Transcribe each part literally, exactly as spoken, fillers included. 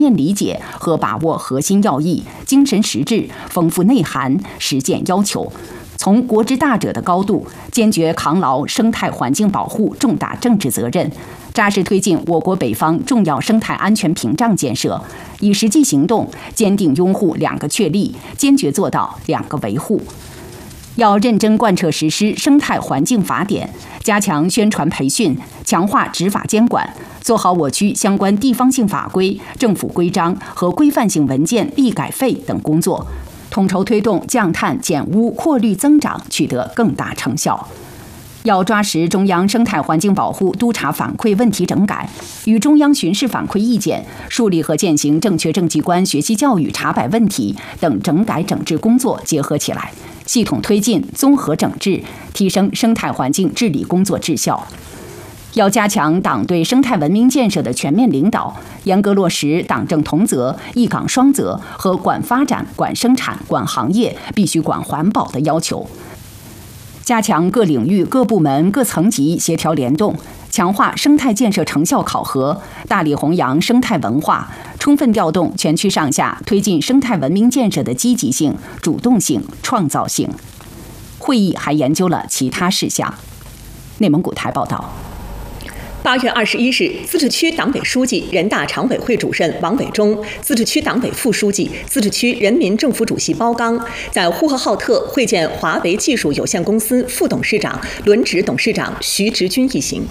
面理解和把握核心要义、精神实质、丰富内涵、实践要求，从国之大者的高度，坚决扛牢生态环境保护重大政治责任，扎实推进我国北方重要生态安全屏障建设，以实际行动坚定拥护两个确立，坚决做到两个维护。要认真贯彻实施生态环境法典，加强宣传培训，强化执法监管，做好我区相关地方性法规、政府规章和规范性文件立改废等工作，统筹推动降碳减污扩绿增长取得更大成效。要抓实中央生态环境保护督查反馈问题整改，与中央巡视反馈意见、树立和践行正确政绩观学习教育查摆问题等整改整治工作结合起来，系统推进综合整治，提升生态环境治理工作质效。要加强党对生态文明建设的全面领导，严格落实党政同责、一岗双责和管发展、管生产、管行业必须管环保的要求。加强各领域、各部门、各层级协调联动，强化生态建设成效考核，大力弘扬生态文化，充分调动全区上下推进生态文明建设的积极性、主动性、创造性。会议还研究了其他事项。内蒙古台报道。 八月二十一日，自治区党委书记、人大常委会主任王伟忠，自治区党委副书记、自治区人民政府主席包刚在呼和浩特会见华为技术有限公司副董事长、轮值董事长徐直军一行。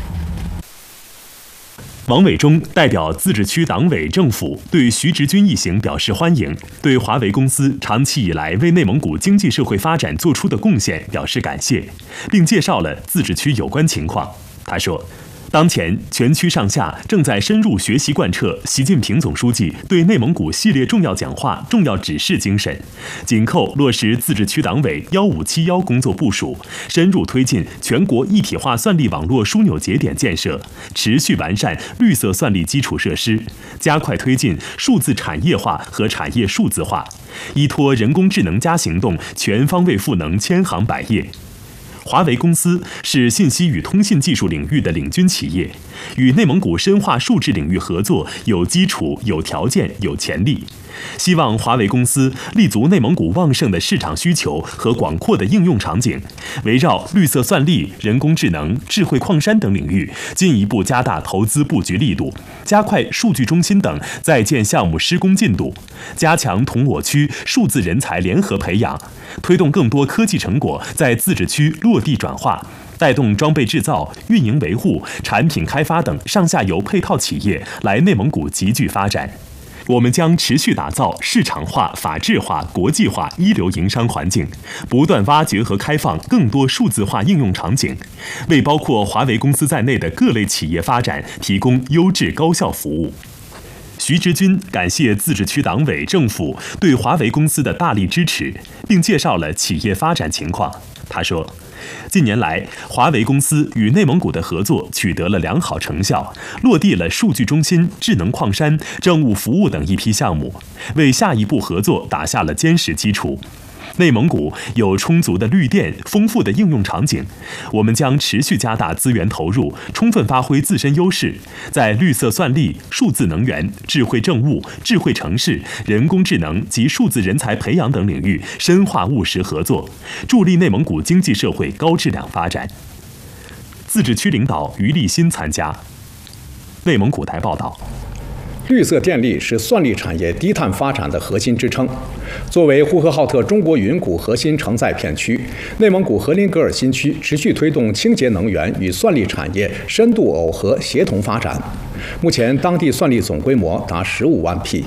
王伟忠代表自治区党委政府对徐直军一行表示欢迎，对华为公司长期以来为内蒙古经济社会发展做出的贡献表示感谢，并介绍了自治区有关情况。他说，当前，全区上下正在深入学习贯彻习近平总书记对内蒙古系列重要讲话、重要指示精神，紧扣落实自治区党委“幺五七幺”工作部署，深入推进全国一体化算力网络枢纽节点建设，持续完善绿色算力基础设施，加快推进数字产业化和产业数字化，依托人工智能加行动，全方位赋能千行百业。华为公司是信息与通信技术领域的领军企业，与内蒙古深化数字领域合作有基础、有条件、有潜力。希望华为公司立足内蒙古旺盛的市场需求和广阔的应用场景，围绕绿色算力、人工智能、智慧矿山等领域，进一步加大投资布局力度，加快数据中心等在建项目施工进度，加强同我区数字人才联合培养，推动更多科技成果在自治区落地转化，带动装备制造、运营维护、产品开发等上下游配套企业来内蒙古集聚发展。我们将持续打造市场化、法治化、国际化一流营商环境，不断挖掘和开放更多数字化应用场景，为包括华为公司在内的各类企业发展提供优质高效服务。徐直军感谢自治区党委政府对华为公司的大力支持，并介绍了企业发展情况。他说，近年来，华为公司与内蒙古的合作取得了良好成效，落地了数据中心、智能矿山、政务服务等一批项目，为下一步合作打下了坚实基础。内蒙古有充足的绿电、丰富的应用场景，我们将持续加大资源投入，充分发挥自身优势，在绿色算力、数字能源、智慧政务、智慧城市、人工智能及数字人才培养等领域深化务实合作，助力内蒙古经济社会高质量发展。自治区领导于立新参加。内蒙古台报道。 绿色电力是算力产业低碳发展的核心支撑。作为呼和浩特中国云谷核心承载片区，内蒙古和林格尔新区持续推动清洁能源与算力产业深度耦合协同发展。目前，当地算力总规模达十五万匹。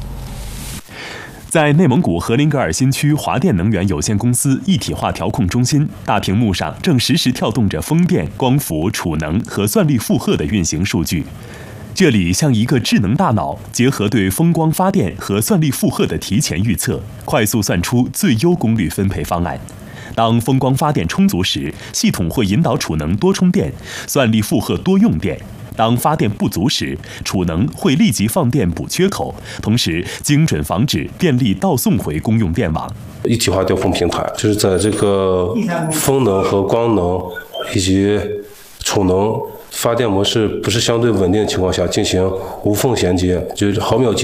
在内蒙古和林格尔新区华电能源有限公司一体化调控中心，大屏幕上正实时跳动着风电、光伏、储能和算力负荷的运行数据。这里像一个智能大脑，结合对风光发电和算力负荷的提前预测，快速算出最优功率分配方案。当风光发电充足时，系统会引导储能多充电，算力负荷多用电。当发电不足时，储能会立即放电补缺口，同时精准防止电力倒送回公用电网。 一体化调控平台就是在这个风能和光能以及储能发电模式不是相对稳定的情况下进行无缝衔接，就是毫秒级